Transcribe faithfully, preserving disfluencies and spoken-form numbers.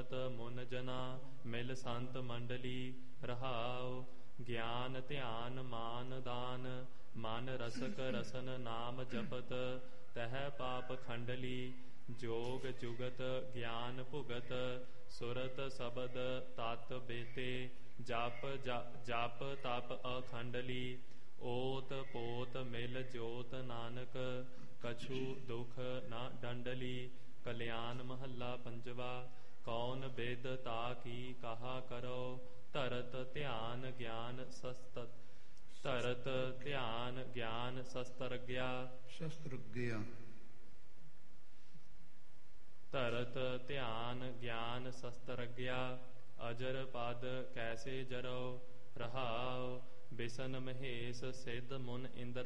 ਸੁਰਤ ਮੁਨ ਜਨਾ ਮਿਲ ਸੰਤ ਮੰਡਲੀ ਰਹਾਉ। ਗਿਆਨ ਧਿਆਨ ਮਾਨ ਦਾਨ ਮਨ ਰਸਕ ਰਸਨ ਨਾਮ ਜਪਤ ਤਹ ਪਾਪ ਖੰਡਲੀ। ਜੋਗ ਜੁਗਤ ਗਿਆਨ ਭੁਗਤ ਸੁਰਤ ਸਬਦ ਤਤ ਬੇਤੇ ਜਪ ਜਪ ਤਪ ਅਖੰਡਲੀ। ਓਤ ਪੋਤ ਮਿਲ ਜੋਤ ਨਾਨਕ ਕਛੂ ਦੁਖ ਨਾ ਡੰਡਲੀ। ਕਲਿਆਣ ਮਹੱਲਾ ਪੰਜਵਾ। ਕੌਣ ਬਿਦ ਤਾ ਕੀ ਕਹਾ ਕਰੋ ਧਰਤ ਧਿਆਨ ਗਿਆਨ ਸਸਤਤ। ਧਰਤ ਧਿਆਨ ਗਿਆਨ ਸ਼ਸਤਰਗਿਆ ਸ਼ਸਤਰਗਿਆ ਧਰਤ ਧਿਆਨ ਗਿਆਨ ਸ਼ਸਤਰਗਿਆ। ਅਜਰ ਪਦ ਕੈਸੇ ਜਰੋ ਰਹਾਉ। ਬਿਸਨ ਮਹੇਸ਼ ਸਿੱਧ ਮੁਨ ਇੰਦਰ